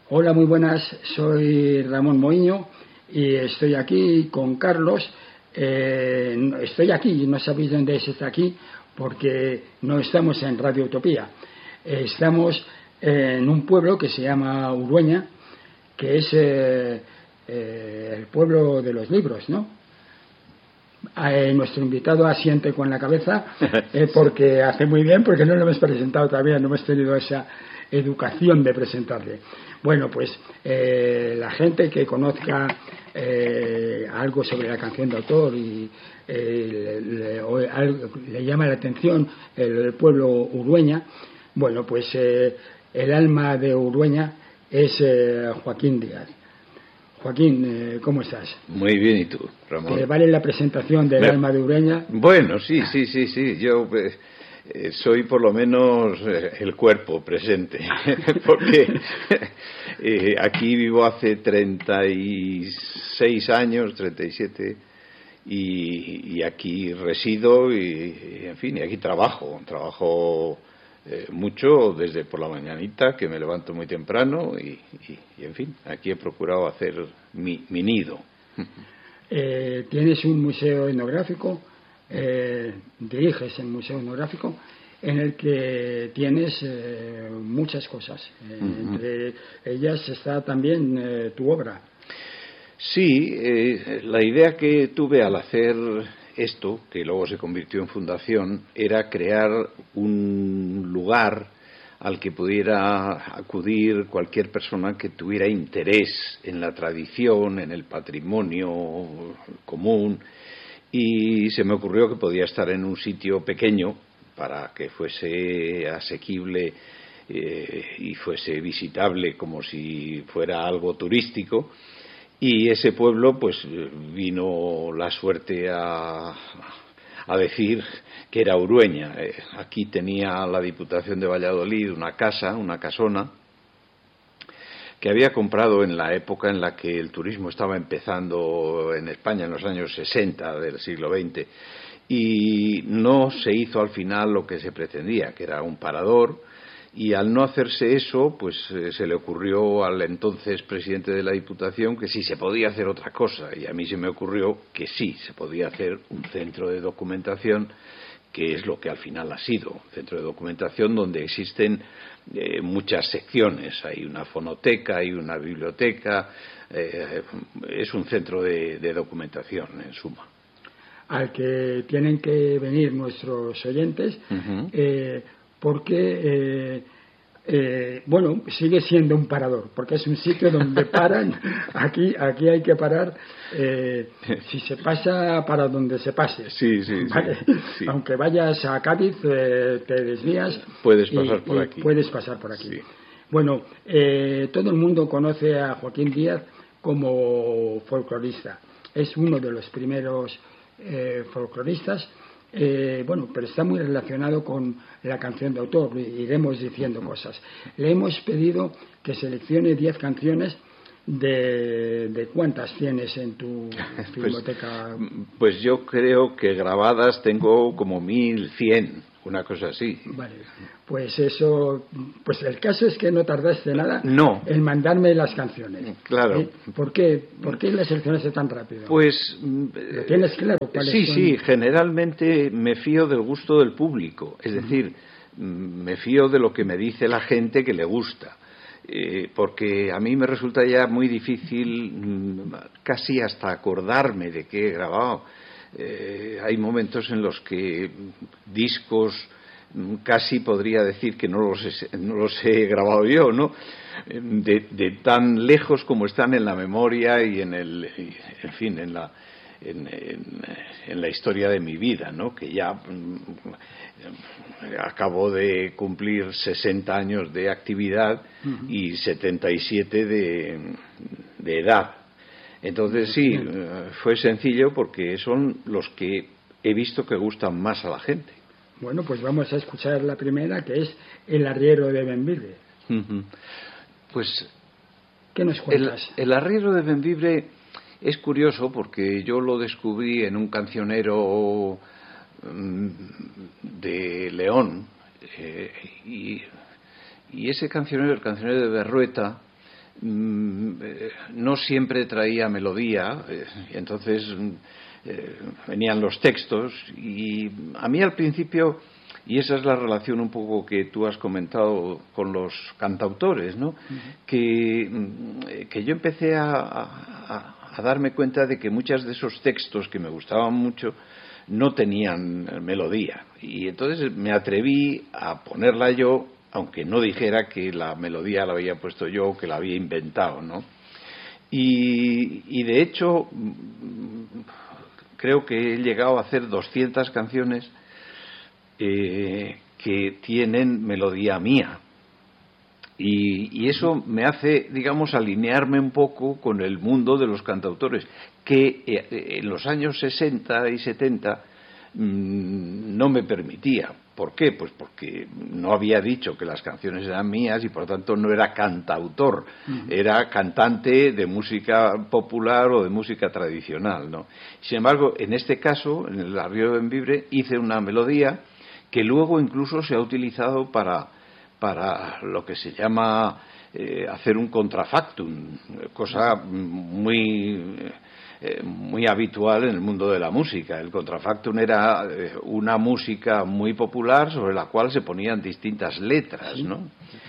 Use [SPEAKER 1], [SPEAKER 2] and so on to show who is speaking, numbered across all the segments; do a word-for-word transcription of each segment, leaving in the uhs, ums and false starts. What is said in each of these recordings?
[SPEAKER 1] Hola, muy buenas, soy Ramón Moiño y estoy aquí con Carlos. Eh, estoy aquí, no sabéis dónde es está aquí, porque no estamos en Radio Utopía. Eh, estamos en un pueblo que se llama Urueña, que es eh, eh, el pueblo de los libros, ¿no? Eh, nuestro invitado asiente con la cabeza eh, porque hace muy bien, porque no lo hemos presentado todavía, no hemos tenido esa educación de presentarle. Bueno, pues eh, la gente que conozca eh, algo sobre la canción de autor y eh, le, le, o, algo, le llama la atención el, el pueblo Urueña, bueno, pues eh, el alma de Urueña es eh, Joaquín Díaz. Joaquín, eh, ¿cómo estás?
[SPEAKER 2] Muy bien, ¿y tú, Ramón?
[SPEAKER 1] ¿Te vale la presentación del
[SPEAKER 2] Me...
[SPEAKER 1] alma de Urueña?
[SPEAKER 2] Bueno, sí, sí, sí, sí. Yo eh, soy por lo menos eh, el cuerpo presente, porque eh, aquí vivo hace treinta y seis años, treinta y siete, y, y aquí resido y, y, en fin, y aquí trabajo, trabajo eh, mucho desde por la mañanita, que me levanto muy temprano y, y, y en fin, aquí he procurado hacer mi, mi nido.
[SPEAKER 1] Eh, tienes un museo etnográfico, eh, diriges el museo etnográfico, en el que tienes eh, muchas cosas. Eh, uh-huh. Entre ellas está también eh, tu obra.
[SPEAKER 2] Sí, eh, la idea que tuve al hacer esto, que luego se convirtió en fundación, era crear un lugar al que pudiera acudir cualquier persona que tuviera interés en la tradición, en el patrimonio común, y se me ocurrió que podía estar en un sitio pequeño para que fuese asequible eh, y fuese visitable como si fuera algo turístico. Y ese pueblo, pues, vino la suerte a, a decir que era Urueña. Eh, aquí tenía la Diputación de Valladolid una casa, una casona, que había comprado en la época en la que el turismo estaba empezando en España, en los años sesenta del siglo veinte, y no se hizo al final lo que se pretendía, que era un parador. Y al no hacerse eso, pues eh, se le ocurrió al entonces presidente de la Diputación que sí se podía hacer otra cosa, y a mí se me ocurrió que sí se podía hacer un centro de documentación, que es lo que al final ha sido, un centro de documentación donde existen eh, muchas secciones. Hay una fonoteca, hay una biblioteca, eh, es un centro de, de documentación en suma.
[SPEAKER 1] Al que tienen que venir nuestros oyentes, uh-huh. eh, porque eh, eh, bueno, sigue siendo un parador, porque es un sitio donde paran. aquí aquí hay que parar, eh, si se pasa para donde se pase,
[SPEAKER 2] sí, sí,
[SPEAKER 1] ¿vale?
[SPEAKER 2] sí, sí.
[SPEAKER 1] Aunque vayas a Cádiz, eh, te desvías,
[SPEAKER 2] puedes pasar
[SPEAKER 1] y,
[SPEAKER 2] por
[SPEAKER 1] y
[SPEAKER 2] aquí
[SPEAKER 1] puedes pasar por aquí.
[SPEAKER 2] Sí.
[SPEAKER 1] Bueno, eh, todo el mundo conoce a Joaquín Díaz como folclorista, es uno de los primeros eh, folcloristas. Eh, bueno, pero está muy relacionado con la canción de autor, iremos diciendo cosas. Le hemos pedido que seleccione diez canciones. De, ¿De cuántas tienes en tu filmoteca?
[SPEAKER 2] Pues, pues yo creo que grabadas tengo como mil cien, una cosa así.
[SPEAKER 1] Vale, pues eso, pues el caso es que no tardaste nada
[SPEAKER 2] no.
[SPEAKER 1] en mandarme las canciones.
[SPEAKER 2] Claro.
[SPEAKER 1] ¿Eh? ¿Por qué? ¿Por qué las seleccionaste tan rápido?
[SPEAKER 2] Pues
[SPEAKER 1] ¿lo tienes claro?
[SPEAKER 2] Sí,
[SPEAKER 1] son?
[SPEAKER 2] sí, generalmente me fío del gusto del público, es decir, uh-huh. me fío de lo que me dice la gente que le gusta. Eh, porque a mí me resulta ya muy difícil casi hasta acordarme de qué he grabado. Eh, hay momentos en los que discos casi podría decir que no los he, no los he grabado yo, ¿no? De, de tan lejos como están en la memoria y en el, en fin, en la En, en, en la historia de mi vida, ¿no? Que ya mm, acabo de cumplir sesenta años de actividad uh-huh. y setenta y siete de, de edad. Entonces sí, fue sencillo porque son los que he visto que gustan más a la gente.
[SPEAKER 1] Bueno, pues vamos a escuchar la primera, que es El arriero de Bembibre.
[SPEAKER 2] Uh-huh. Pues
[SPEAKER 1] ¿qué nos cuentas?
[SPEAKER 2] El, el arriero de Bembibre es curioso porque yo lo descubrí en un cancionero de León, eh, y, y ese cancionero, el cancionero de Berrueta, mm, eh, no siempre traía melodía, eh, y entonces eh, venían los textos, y a mí al principio, y esa es la relación un poco que tú has comentado con los cantautores, ¿no? Uh-huh. que, que yo empecé a, a, a darme cuenta de que muchos de esos textos que me gustaban mucho no tenían melodía, y entonces me atreví a ponerla yo, aunque no dijera que la melodía la había puesto yo o que la había inventado, ¿no? Y, y de hecho creo que he llegado a hacer doscientas canciones eh, que tienen melodía mía, y, y eso me hace, digamos, alinearme un poco con el mundo de los cantautores, que eh, en los años sesenta y setenta mmm, no me permitía. ¿Por qué? Pues porque no había dicho que las canciones eran mías y por tanto no era cantautor, uh-huh. era cantante de música popular o de música tradicional, ¿no? Sin embargo, en este caso, en el Arriero de Bembibre, hice una melodía que luego incluso se ha utilizado para, para lo que se llama eh, hacer un contrafactum, cosa muy... Eh, muy habitual en el mundo de la música. El contrafactum era eh, una música muy popular sobre la cual se ponían distintas letras, ¿no?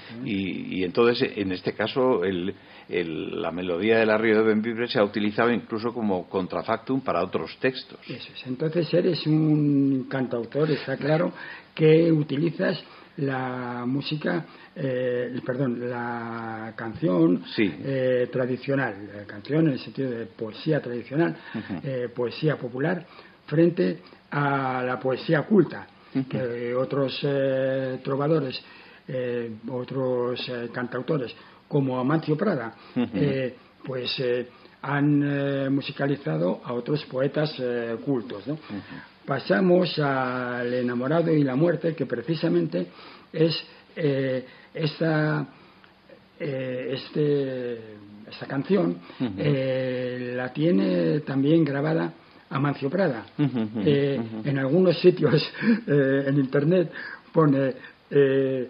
[SPEAKER 2] Y, y entonces, en este caso, el, el, la melodía del Arriero de Bembibre se ha utilizado incluso como contrafactum para otros textos.
[SPEAKER 1] Eso es. Entonces eres un cantautor, está claro, que utilizas la música, eh, perdón, la canción
[SPEAKER 2] sí.
[SPEAKER 1] eh, tradicional, la canción en el sentido de poesía tradicional, uh-huh. eh, poesía popular, frente a la poesía culta, uh-huh. que otros eh, trovadores, eh, otros eh, cantautores, como Amancio Prada, uh-huh. eh, pues eh, han eh, musicalizado a otros poetas eh, cultos, ¿no? Uh-huh. Pasamos al Enamorado y la muerte, que precisamente es eh, esta, eh, este, esta canción, uh-huh. eh, la tiene también grabada Amancio Prada. Uh-huh. Eh, uh-huh. En algunos sitios eh, en internet pone eh,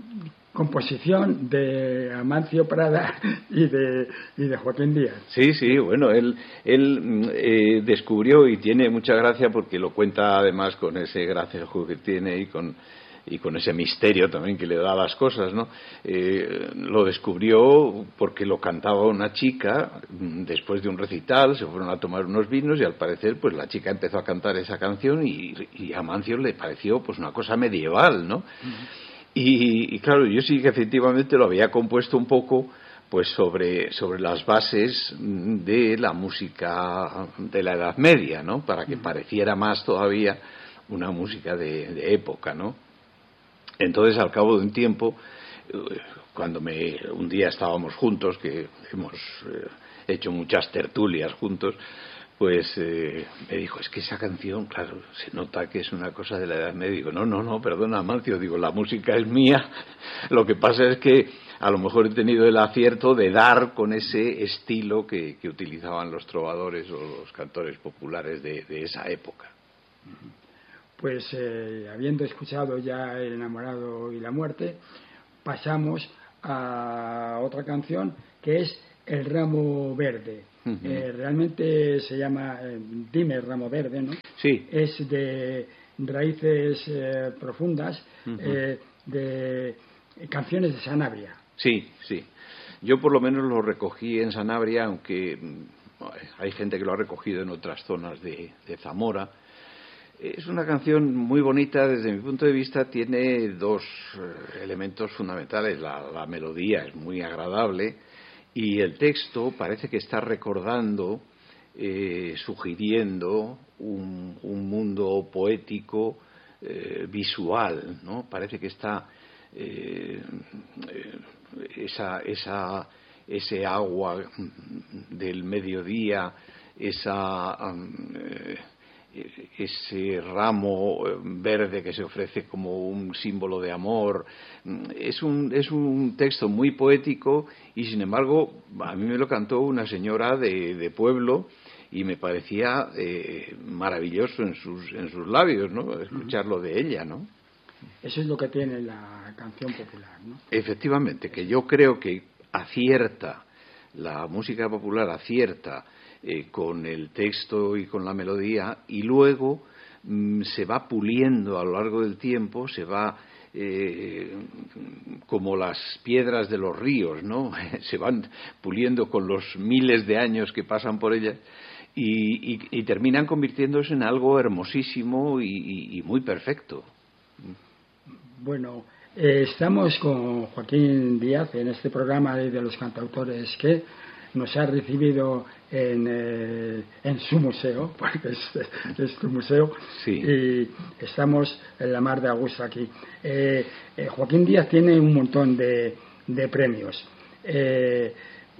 [SPEAKER 1] composición de Amancio Prada y de, y de Joaquín Díaz.
[SPEAKER 2] Sí, sí, bueno, él, él eh, descubrió, y tiene mucha gracia porque lo cuenta además con ese gracejo que tiene y con, y con ese misterio también que le da a las cosas, ¿no? Eh, lo descubrió porque lo cantaba una chica después de un recital, se fueron a tomar unos vinos y al parecer pues la chica empezó a cantar esa canción y, y a Amancio le pareció pues una cosa medieval, ¿no? Uh-huh. Y, y claro, yo sí que efectivamente lo había compuesto un poco pues sobre, sobre las bases de la música de la Edad Media, ¿no? Para que pareciera más todavía una música de, de época, ¿no? Entonces, al cabo de un tiempo, cuando me, un día estábamos juntos, que hemos eh, hecho muchas tertulias juntos, pues eh, me dijo, es que esa canción, claro, se nota que es una cosa de la Edad Media. Digo, no, no, no, perdona, Amancio, digo, la música es mía, lo que pasa es que a lo mejor he tenido el acierto de dar con ese estilo que, que utilizaban los trovadores o los cantores populares de, de esa época.
[SPEAKER 1] Pues eh, habiendo escuchado ya El Enamorado y la muerte, pasamos a otra canción que es El Ramo Verde. Uh-huh. Eh, realmente se llama eh, Dime Ramo Verde, ¿no?
[SPEAKER 2] Sí.
[SPEAKER 1] Es de raíces eh, profundas, uh-huh. eh, de canciones de Sanabria.
[SPEAKER 2] Sí, sí. Yo por lo menos lo recogí en Sanabria, aunque hay gente que lo ha recogido en otras zonas de, de Zamora. Es una canción muy bonita, desde mi punto de vista tiene dos eh, elementos fundamentales. La, la melodía es muy agradable y el texto parece que está recordando, eh, sugiriendo un, un mundo poético, eh, visual, ¿no? Parece que está eh, eh, esa, esa, ese agua del mediodía, esa... Eh, ese ramo verde que se ofrece como un símbolo de amor. Es un, es un texto muy poético y, sin embargo, a mí me lo cantó una señora de, de pueblo y me parecía eh, maravilloso en sus, en sus labios, ¿no? Escucharlo de ella, ¿no?
[SPEAKER 1] Eso es lo que tiene la canción popular, ¿no?
[SPEAKER 2] Efectivamente, que yo creo que acierta la música popular acierta eh, con el texto y con la melodía, y luego mm, se va puliendo a lo largo del tiempo, se va eh, como las piedras de los ríos, ¿no? Se van puliendo con los miles de años que pasan por ellas y, y, y terminan convirtiéndose en algo hermosísimo y, y, y muy perfecto.
[SPEAKER 1] Bueno, eh, estamos con Joaquín Díaz en este programa de, de los cantautores que nos ha recibido en, eh, en su museo, porque es, es tu museo,
[SPEAKER 2] sí.
[SPEAKER 1] Y estamos en la mar de Augusta aquí. Eh, eh, Joaquín Díaz tiene un montón de, de premios. Eh,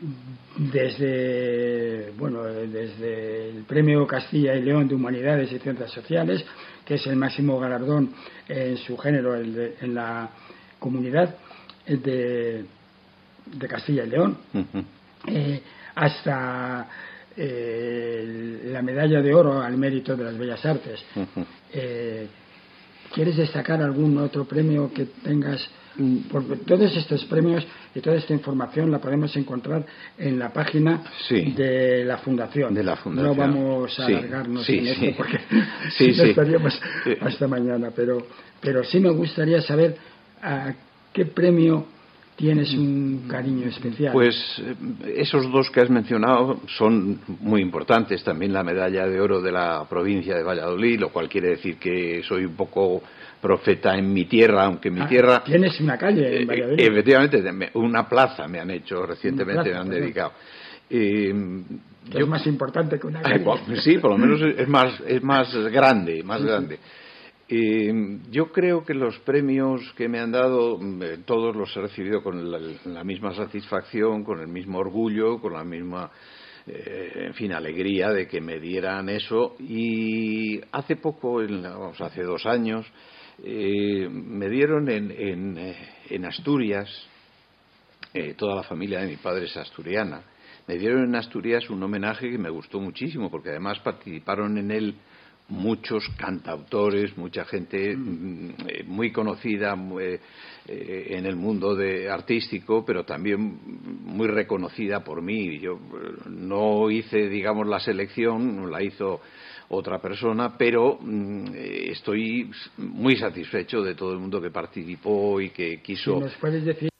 [SPEAKER 1] desde bueno desde el Premio Castilla y León de Humanidades y Ciencias Sociales, que es el máximo galardón en su género el de, en la comunidad de, de Castilla y León, uh-huh. eh, hasta eh, la medalla de oro al mérito de las bellas artes. Uh-huh. eh, ¿Quieres destacar algún otro premio que tengas? Porque todos estos premios y toda esta información la podemos encontrar en la página
[SPEAKER 2] sí.
[SPEAKER 1] de la Fundación.
[SPEAKER 2] De la Fundación.
[SPEAKER 1] No vamos a
[SPEAKER 2] sí.
[SPEAKER 1] alargarnos
[SPEAKER 2] sí,
[SPEAKER 1] en
[SPEAKER 2] sí.
[SPEAKER 1] esto porque
[SPEAKER 2] sí,
[SPEAKER 1] si no
[SPEAKER 2] sí.
[SPEAKER 1] estaríamos
[SPEAKER 2] sí.
[SPEAKER 1] hasta mañana. Pero, pero sí me gustaría saber a qué premio tienes un cariño especial.
[SPEAKER 2] Pues esos dos que has mencionado son muy importantes. También la medalla de oro de la provincia de Valladolid, lo cual quiere decir que soy un poco profeta en mi tierra, aunque mi
[SPEAKER 1] ah,
[SPEAKER 2] tierra...
[SPEAKER 1] Tienes una calle en Valladolid.
[SPEAKER 2] Eh, efectivamente, una plaza me han hecho recientemente, plaza, me han perdón. dedicado. Eh,
[SPEAKER 1] yo, es más importante que una calle.
[SPEAKER 2] Eh, sí, por lo menos es más, es más grande, más sí, grande. Sí. Eh, yo creo que los premios que me han dado, eh, todos los he recibido con la, la misma satisfacción, con el mismo orgullo, con la misma, eh, en fin, alegría de que me dieran eso. Y hace poco, en, vamos, hace dos años, eh, me dieron en, en, en Asturias, eh, toda la familia de mi padre es asturiana, me dieron en Asturias un homenaje que me gustó muchísimo, porque además participaron en él muchos cantautores, mucha gente mm. eh, muy conocida muy, eh, en el mundo de artístico, pero también muy reconocida por mí. Yo eh, no hice, digamos, la selección, la hizo otra persona, pero mm, eh, estoy muy satisfecho de todo el mundo que participó y que quiso.
[SPEAKER 1] ¿Sí nos puedes decir